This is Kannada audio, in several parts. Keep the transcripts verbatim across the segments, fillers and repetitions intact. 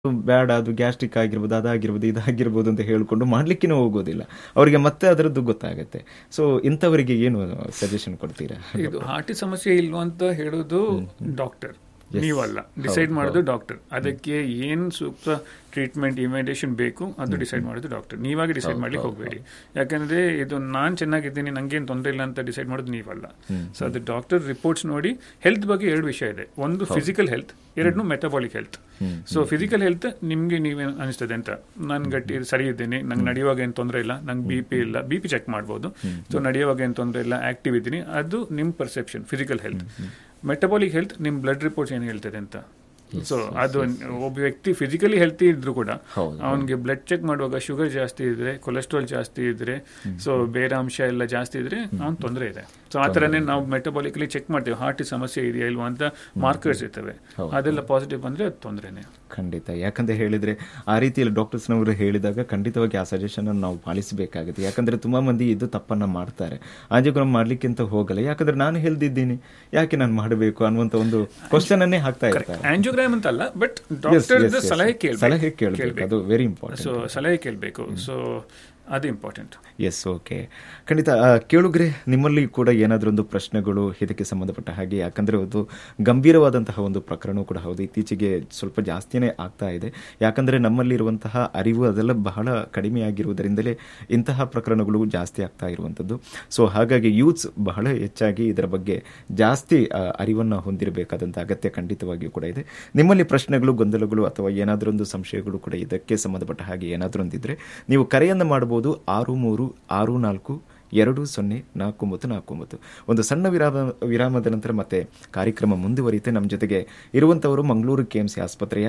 ಬೇಡ, ಅದು ಗ್ಯಾಸ್ಟ್ರಿಕ್ ಆಗಿರ್ಬೋದು, ಅದಾಗಿರ್ಬೋದು, ಇದಾಗಿರ್ಬೋದು ಅಂತ ಹೇಳ್ಕೊಂಡು ಮಾಡ್ಲಿಕ್ಕೇನೂ ಹೋಗೋದಿಲ್ಲ. ಅವರಿಗೆ ಮತ್ತೆ ಅದರದ್ದು ಗೊತ್ತಾಗುತ್ತೆ. ಸೊ ಇಂಥವರಿಗೆ ಏನು ಸಜೆಷನ್ ಕೊಡ್ತೀರಾ? ಇದು ಹಾರ್ಟ್ ಸಮಸ್ಯೆ ಇಲ್ವಾ ಅಂತ ಹೇಳೋದು ಡಾಕ್ಟರ್, ನೀವಲ್ಲ. ಡಿಸೈಡ್ ಮಾಡೋದು ಡಾಕ್ಟರ್. ಅದಕ್ಕೆ ಏನು ಸೂಕ್ತ ಟ್ರೀಟ್ಮೆಂಟ್ ಇಮಿಡಿಯೇಷನ್ ಬೇಕು ಅದು ಡಿಸೈಡ್ ಮಾಡೋದು ಡಾಕ್ಟರ್. ನೀವಾಗಿ ಡಿಸೈಡ್ ಮಾಡ್ಲಿಕ್ಕೆ ಹೋಗಬೇಡಿ. ಯಾಕಂದ್ರೆ ಇದು ನಾನು ಚೆನ್ನಾಗಿದ್ದೀನಿ, ನಂಗೇನು ತೊಂದರೆ ಇಲ್ಲ ಅಂತ ಡಿಸೈಡ್ ಮಾಡೋದು ನೀವಲ್ಲ. ಸೊ ಅದು ಡಾಕ್ಟರ್ ರಿಪೋರ್ಟ್ಸ್ ನೋಡಿ. ಹೆಲ್ತ್ ಬಗ್ಗೆ ಎರಡು ವಿಷಯ ಇದೆ. ಒಂದು ಫಿಸಿಕಲ್ ಹೆಲ್ತ್, ಎರಡನ್ನೂ metabolic health. So physical health ನಿಮ್ಗೆ ನೀವೇನು ಅನಿಸ್ತದೆ ಅಂತ, ನಾನು ಗಟ್ಟಿ ಸರಿ ಇದ್ದೀನಿ, ನಂಗೆ ನಡೆಯುವಾಗ ಏನು ತೊಂದರೆ ಇಲ್ಲ, ನಂಗೆ ಬಿ ಪಿ ಇಲ್ಲ, ಬಿ ಪಿ ಚೆಕ್ ಮಾಡ್ಬೋದು. ಸೊ ನಡೆಯುವಾಗ ಏನು ತೊಂದರೆ ಇಲ್ಲ, ಆಕ್ಟಿವ್ ಇದ್ದೀನಿ, ಅದು ನಿಮ್ಮ perception physical health. Metabolic health ನಿಮ್ಮ ಬ್ಲಡ್ ರಿಪೋರ್ಟ್ಸ್ ಏನು ಹೇಳ್ತದೆ ಅಂತ. ಸೊ ಅದು ಒಬ್ಬ ವ್ಯಕ್ತಿ ಫಿಸಿಕಲಿ ಹೆಲ್ತಿ ಇದ್ರು ಕೂಡ ಅವನಿಗೆ ಬ್ಲಡ್ ಚೆಕ್ ಮಾಡುವಾಗ ಶುಗರ್ ಜಾಸ್ತಿ ಇದ್ರೆ, ಕೊಲೆಸ್ಟ್ರಾಲ್ ಜಾಸ್ತಿ ಇದ್ರೆ, ಸೊ ಬೇರೆ ಅಂಶ ಎಲ್ಲ ಜಾಸ್ತಿ ಇದ್ರೆ ಅವ್ನು ತೊಂದರೆ ಇದೆ. ಸೊ ಆ ಥರನೇ ನಾವು ಮೆಟಬಾಲಿಕಲಿ ಚೆಕ್ ಮಾಡ್ತೇವೆ, ಹಾರ್ಟ್ ಸಮಸ್ಯೆ ಇದೆಯಾ ಇಲ್ವಾ ಅಂತ ಮಾರ್ಕರ್ಸ್ ಇರ್ತವೆ. ಅದೆಲ್ಲ ಪಾಸಿಟಿವ್ ಬಂದ್ರೆ ಅದು ತೊಂದರೆನೆ. ಖಂಡಿತ. ಯಾಕಂದ್ರೆ ಹೇಳಿದ್ರೆ ಆ ರೀತಿಯಲ್ಲಿ ಡಾಕ್ಟರ್ಸ್ನವರು ಹೇಳಿದಾಗ ಖಂಡಿತವಾಗಿ ಆ ಸಜೆಷನ್ ನಾವು ಪಾಲಿಸಬೇಕಾಗುತ್ತೆ. ಯಾಕಂದ್ರೆ ತುಂಬಾ ಮಂದಿ ಇದು ತಪ್ಪನ್ನ ಮಾಡ್ತಾರೆ, ಆಂಜಿಯೋಗ್ರಾಮ್ ಮಾಡ್ಲಿಕ್ಕಿಂತ ಹೋಗಲ್ಲ. ಯಾಕಂದ್ರೆ ನಾನು ಹೆಲ್ದಿದ್ದೀನಿ, ಯಾಕೆ ನಾನು ಮಾಡಬೇಕು ಅನ್ನುವಂತ ಒಂದು ಕ್ವಶನ್ ಅನ್ನೇ ಹಾಕ್ತಾ ಇರ್ತಾರೆ. ಆಂಜಿಯೋಗ್ರಾಮ್ ಅಂತಲ್ಲ, ಬಟ್ ಡಾಕ್ಟರ್ ಸಲಹೆ ಸಲಹೆ ಕೇಳಬೇಕು, ಅದು ವೆರಿ ಇಂಪಾರ್ಟೆಂಟ್. ಸೊ ಸಲಹೆ ಕೇಳಬೇಕು. ಸೊ ಅದು ಇಂಪಾರ್ಟೆಂಟ್. ಎಸ್, ಓಕೆ, ಖಂಡಿತ. ಕೇಳುಗ್ರೆ, ನಿಮ್ಮಲ್ಲಿ ಕೂಡ ಏನಾದರೂ ಒಂದು ಪ್ರಶ್ನೆಗಳು ಇದಕ್ಕೆ ಸಂಬಂಧಪಟ್ಟ ಹಾಗೆ, ಯಾಕಂದರೆ ಅದು ಗಂಭೀರವಾದಂತಹ ಒಂದು ಪ್ರಕರಣ ಕೂಡ ಹೌದು. ಇತ್ತೀಚೆಗೆ ಸ್ವಲ್ಪ ಜಾಸ್ತಿಯೇ ಆಗ್ತಾ ಇದೆ. ಯಾಕಂದರೆ ನಮ್ಮಲ್ಲಿರುವಂತಹ ಅರಿವು ಅದೆಲ್ಲ ಬಹಳ ಕಡಿಮೆ ಆಗಿರುವುದರಿಂದಲೇ ಇಂತಹ ಪ್ರಕರಣಗಳು ಜಾಸ್ತಿ ಆಗ್ತಾ ಇರುವಂಥದ್ದು. ಸೊ ಹಾಗಾಗಿ ಯೂತ್ಸ್ ಬಹಳ ಹೆಚ್ಚಾಗಿ ಇದರ ಬಗ್ಗೆ ಜಾಸ್ತಿ ಅರಿವನ್ನು ಹೊಂದಿರಬೇಕಾದಂಥ ಅಗತ್ಯ ಖಂಡಿತವಾಗಿಯೂ ಕೂಡ ಇದೆ. ನಿಮ್ಮಲ್ಲಿ ಪ್ರಶ್ನೆಗಳು, ಗೊಂದಲಗಳು ಅಥವಾ ಏನಾದರೂ ಒಂದು ಸಂಶಯಗಳು ಕೂಡ ಇದಕ್ಕೆ ಸಂಬಂಧಪಟ್ಟ ಹಾಗೆ ಏನಾದರೂ ಒಂದಿದ್ರೆ ನೀವು ಕರೆಯನ್ನು ಮಾಡಬಹುದು. ಆರು ಮೂರು ಆರು ನಾಲ್ಕು ಎರಡು ಸೊನ್ನೆ ನಾಲ್ಕು ಒಂಬತ್ತು ನಾಲ್ಕು ಒಂಬತ್ತು. ಒಂದು ಸಣ್ಣ ವಿರಾಮ ವಿರಾಮದ ನಂತರ ಮತ್ತೆ ಕಾರ್ಯಕ್ರಮ ಮುಂದುವರಿಯುತ್ತೆ. ನಮ್ಮ ಜೊತೆಗೆ ಇರುವಂಥವರು ಮಂಗಳೂರು ಕೆ ಎಂ ಸಿ ಆಸ್ಪತ್ರೆಯ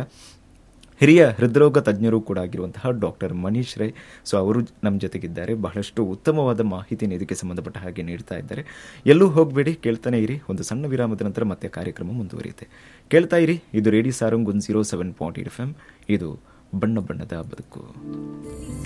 ಹಿರಿಯ ಹೃದ್ರೋಗ ತಜ್ಞರು ಕೂಡ ಆಗಿರುವಂತಹ ಡಾಕ್ಟರ್ ಮನೀಶ್ ರೈ. ಸೊ ಅವರು ನಮ್ಮ ಜೊತೆಗಿದ್ದಾರೆ. ಬಹಳಷ್ಟು ಉತ್ತಮವಾದ ಮಾಹಿತಿಯನ್ನು ಇದಕ್ಕೆ ಸಂಬಂಧಪಟ್ಟ ಹಾಗೆ ನೀಡ್ತಾ ಇದ್ದಾರೆ. ಎಲ್ಲೂ ಹೋಗಬೇಡಿ, ಕೇಳ್ತಾನೆ ಇರಿ. ಒಂದು ಸಣ್ಣ ವಿರಾಮದ ನಂತರ ಮತ್ತೆ ಕಾರ್ಯಕ್ರಮ ಮುಂದುವರಿಯುತ್ತೆ. ಕೇಳ್ತಾ ಇರಿ. ಇದು radio Sarang one zero seven point eight F M. ಇದು ಬಣ್ಣ ಬಣ್ಣದ ಬದುಕು.